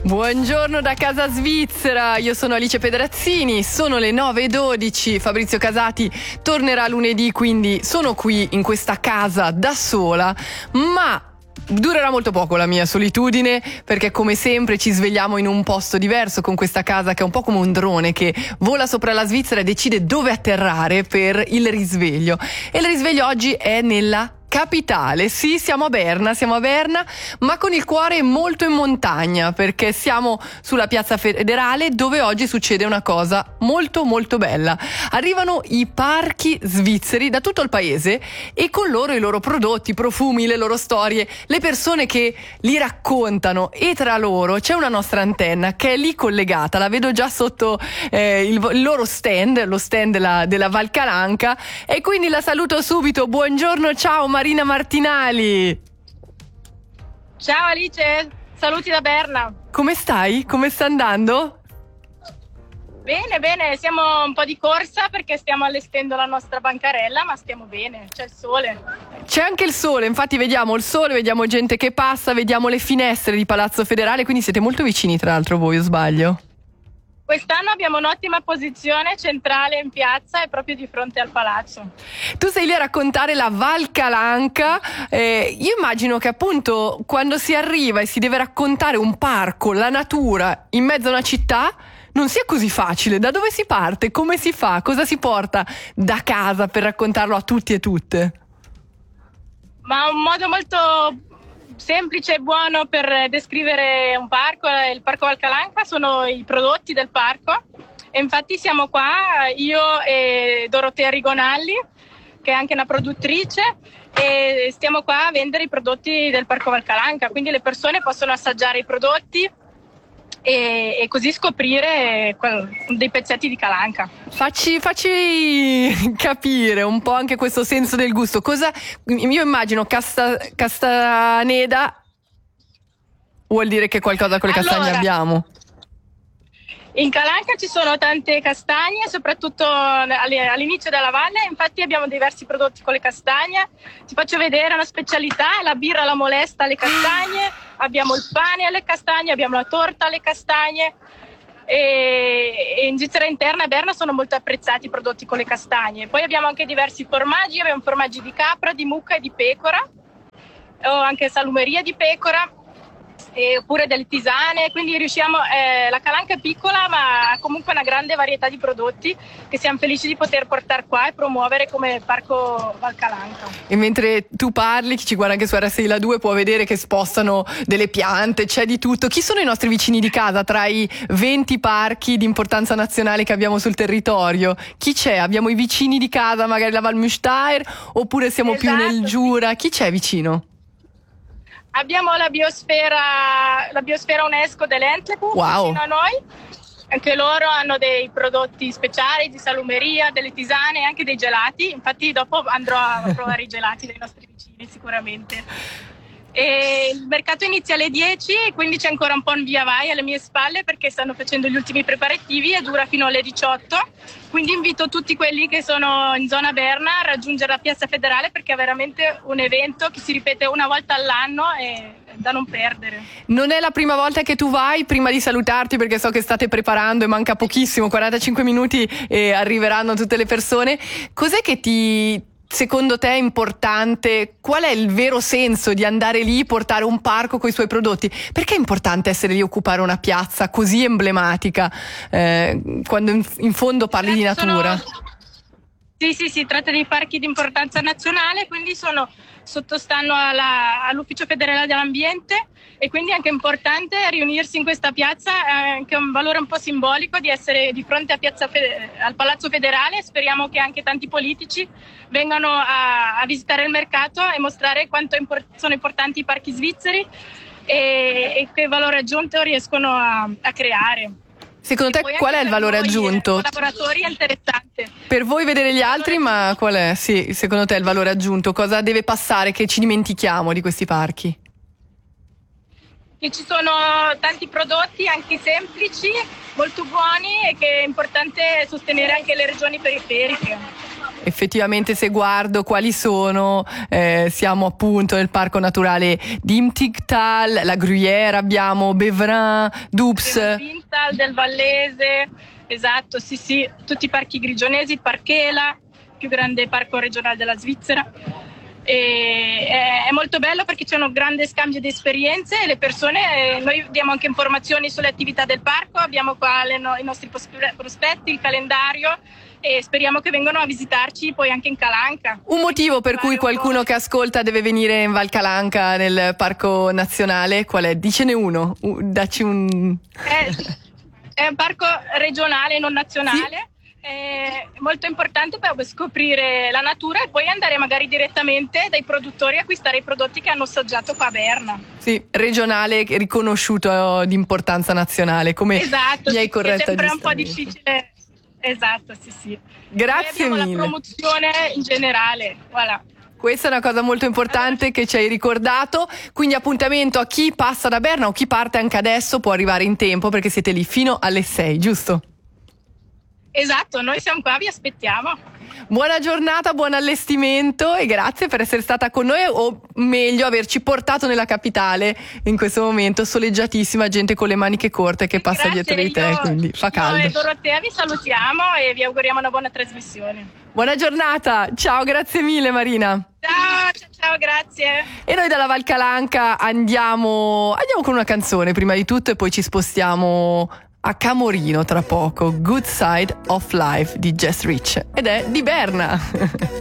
Buongiorno da casa svizzera, io sono Alice Pedrazzini, sono le 9:12, Fabrizio Casati tornerà lunedì, quindi sono qui in questa casa da sola, ma durerà molto poco la mia solitudine, perché come sempre ci svegliamo in un posto diverso con questa casa che è un po' come un drone che vola sopra la Svizzera e decide dove atterrare per il risveglio. E il risveglio oggi è nella capitale. Sì, siamo a Berna, ma con il cuore molto in montagna, perché siamo sulla Piazza Federale, dove oggi succede una cosa molto molto bella. Arrivano i parchi svizzeri da tutto il paese e con loro i loro prodotti, i profumi, le loro storie, le persone che li raccontano, e tra loro c'è una nostra antenna che è lì collegata, la vedo già sotto il loro stand, lo stand della Valcalanca, e quindi la saluto subito. Buongiorno, ciao Marina Martinali. Ciao Alice, saluti da Berna. Come stai? Come sta andando? Bene, siamo un po' di corsa perché stiamo allestendo la nostra bancarella, ma stiamo bene, c'è il sole. C'è anche il sole, infatti vediamo il sole, vediamo gente che passa, vediamo le finestre di Palazzo Federale, quindi siete molto vicini tra l'altro voi, o sbaglio? Quest'anno abbiamo un'ottima posizione centrale in piazza e proprio di fronte al palazzo. Tu sei lì a raccontare la Valcalanca, io immagino che appunto quando si arriva e si deve raccontare un parco, la natura in mezzo a una città, non sia così facile. Da dove si parte? Come si fa? Cosa si porta da casa per raccontarlo a tutti e tutte? Ma un modo molto semplice e buono per descrivere un parco, il Parco Valcalanca, sono i prodotti del parco. E infatti siamo qua, io e Dorotea Rigonalli, che è anche una produttrice, e stiamo qua a vendere i prodotti del Parco Valcalanca, quindi le persone possono assaggiare i prodotti e così scoprire dei pezzetti di calanca. Facci capire un po' anche questo senso del gusto. Io immagino Castaneda, vuol dire che qualcosa con le castagne abbiamo. In Calanca ci sono tante castagne, soprattutto all'inizio della valle, infatti abbiamo diversi prodotti con le castagne. Ti faccio vedere una specialità: la birra alla molesta alle castagne, abbiamo il pane alle castagne, abbiamo la torta alle castagne, e in Svizzera interna a Berna sono molto apprezzati i prodotti con le castagne. Poi abbiamo anche diversi formaggi, abbiamo formaggi di capra, di mucca e di pecora, o anche salumeria di pecora, oppure delle tisane, quindi riusciamo, la Calanca è piccola ma ha comunque una grande varietà di prodotti che siamo felici di poter portare qua e promuovere come Parco Valcalanca. E mentre tu parli, chi ci guarda anche su RSI La 2 può vedere che spostano delle piante, c'è di tutto. Chi sono i nostri vicini di casa tra i 20 parchi di importanza nazionale che abbiamo sul territorio? Chi c'è? Abbiamo i vicini di casa, magari la Val Müstair, oppure siamo più nel Giura? Chi c'è vicino? Abbiamo la biosfera UNESCO dell'Entlebu, wow, vicino a noi. Anche loro hanno dei prodotti speciali di salumeria, delle tisane e anche dei gelati. Infatti dopo andrò a provare i gelati dei nostri vicini sicuramente. E il mercato inizia alle 10, quindi c'è ancora un po' un via vai alle mie spalle perché stanno facendo gli ultimi preparativi e dura fino alle 18. Quindi invito tutti quelli che sono in zona Berna a raggiungere la Piazza Federale, perché è veramente un evento che si ripete una volta all'anno e da non perdere. Non è la prima volta che tu vai. Prima di salutarti, perché so che state preparando e manca pochissimo, 45 minuti e arriveranno tutte le persone, cos'è che secondo te è importante? Qual è il vero senso di andare lì, portare un parco con i suoi prodotti? Perché è importante essere lì, occupare una piazza così emblematica, quando in fondo parli di natura? Sì, si tratta di parchi di importanza nazionale, quindi sottostanno all'Ufficio federale dell'ambiente, e quindi è anche importante riunirsi in questa piazza, che ha un valore un po' simbolico di essere di fronte al Palazzo Federale. Speriamo che anche tanti politici vengano a visitare il mercato e mostrare quanto sono importanti i parchi svizzeri e che valore aggiunto riescono a creare. Secondo te qual è il valore aggiunto? Collaboratori è interessante. Per voi vedere gli altri, ma qual è? Sì, secondo te il valore aggiunto? Cosa deve passare che ci dimentichiamo di questi parchi? Che ci sono tanti prodotti anche semplici, molto buoni, e che è importante sostenere anche le regioni periferiche. effettivamente se guardo quali sono, siamo appunto nel parco naturale di Imtigtal, la Gruyère, abbiamo Bevrin, Doubs. Vintal del Vallese, esatto, sì, tutti i parchi grigionesi, il Parchela, più grande parco regionale della Svizzera. E è molto bello perché c'è un grande scambio di esperienze e le persone, noi diamo anche informazioni sulle attività del parco, abbiamo qua i nostri prospetti, il calendario e speriamo che vengano a visitarci poi anche in Calanca. Un motivo per cui qualcuno che ascolta deve venire in Val Calanca nel parco nazionale, qual è? Dicene uno, dacci un... È un parco regionale, non nazionale. Sì. È molto importante per scoprire la natura e poi andare magari direttamente dai produttori a acquistare i prodotti che hanno assaggiato qua a Berna. Sì, regionale riconosciuto di importanza nazionale, come esatto, mi hai corretto. È sempre un po' difficile. Esatto, sì. Grazie mille. La promozione in generale, voilà. Questa è una cosa molto importante che ci hai ricordato, quindi appuntamento a chi passa da Berna o chi parte anche adesso può arrivare in tempo perché siete lì fino alle 6, giusto? Esatto, noi siamo qua, vi aspettiamo. Buona giornata, buon allestimento e grazie per essere stata con noi, o meglio averci portato nella capitale in questo momento soleggiatissima, gente con le maniche corte che passa dietro di te, quindi fa caldo. Noi e Dorotea vi salutiamo e vi auguriamo una buona trasmissione. Buona giornata, ciao, grazie mille Marina. Ciao, grazie. E noi dalla Val Calanca andiamo con una canzone prima di tutto e poi ci spostiamo a Camorino tra poco. Good Side of Life di Jess Rich ed è di Berna.